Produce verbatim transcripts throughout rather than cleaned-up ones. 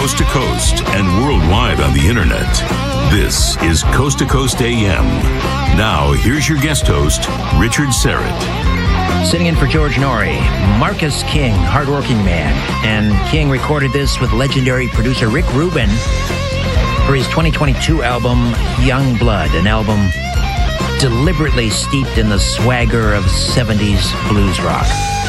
coast to coast and worldwide on the internet. This is Coast to Coast A M. Now, here's your guest host, Richard Syrett. Sitting in for George Norrie, Marcus King, hardworking man. And King recorded this with legendary producer Rick Rubin for his twenty twenty-two album, Young Blood, an album deliberately steeped in the swagger of seventies blues rock.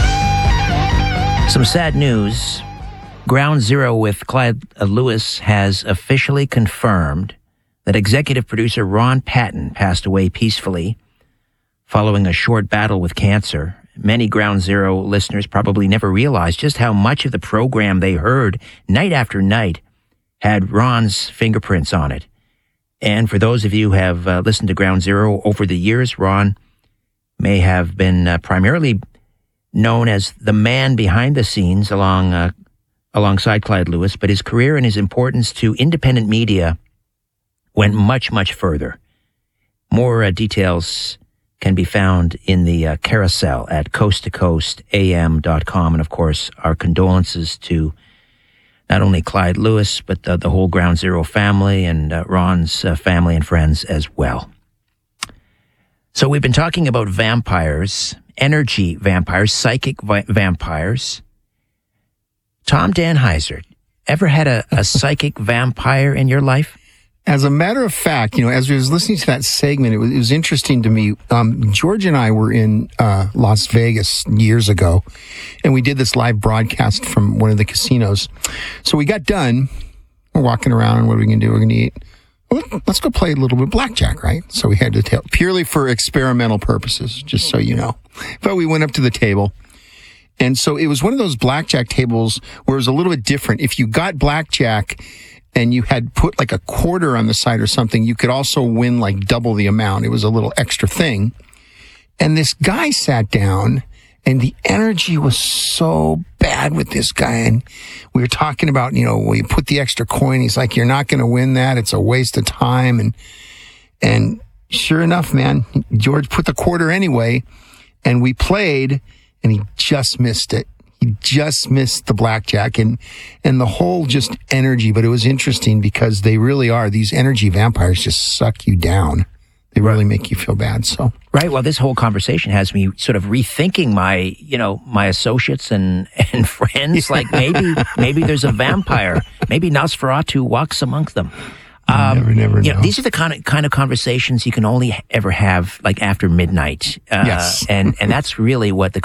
Some sad news. Ground Zero with Clyde Lewis has officially confirmed that executive producer Ron Patton passed away peacefully following a short battle with cancer. Many Ground Zero listeners probably never realized just how much of the program they heard night after night had Ron's fingerprints on it. And for those of you who have uh, listened to Ground Zero over the years, Ron may have been uh, primarily known as the man behind the scenes along uh, alongside Clyde Lewis, but his career and his importance to independent media went much, much further. More uh, details can be found in the uh, carousel at coast to coast a m dot com. And of course, our condolences to not only Clyde Lewis, but the, the whole Ground Zero family and uh, Ron's uh, family and friends as well. So we've been talking about vampires, energy vampires, psychic vi- vampires. Tom Danheiser, ever had a, a psychic vampire in your life? As a matter of fact, you know, as we was listening to that segment, it was, it was interesting to me. Um, George and I were in uh, Las Vegas years ago, and we did this live broadcast from one of the casinos. So we got done. We're walking around. What are we going to do? We're going to eat. Well, let's go play a little bit of blackjack, right? So we had to tell, purely for experimental purposes, just so you know. But we went up to the table. And so it was one of those blackjack tables where it was a little bit different. If you got blackjack and you had put like a quarter on the side or something, you could also win like double the amount. It was a little extra thing. And this guy sat down, and the energy was so bad with this guy. And we were talking about, you know, well, you put the extra coin. He's like, you're not going to win that. It's a waste of time. And, and sure enough, man, George put the quarter anyway, and we played, and he just missed it. He just missed the blackjack and, and the whole just energy. But it was interesting because they really are. These energy vampires just suck you down. They really make you feel bad. So right. Well, this whole conversation has me sort of rethinking my, you know, my associates and, and friends. Like maybe, maybe there's a vampire. Maybe Nosferatu walks amongst them. Um, never, never you know. know. These are the kind of kind of conversations you can only ever have like after midnight. Uh, yes. and, and that's really what the